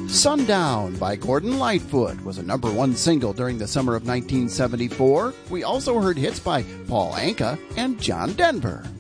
Sundown by Gordon Lightfoot was a #1 single during the summer of 1974. We also heard hits by Paul Anka and John Denver.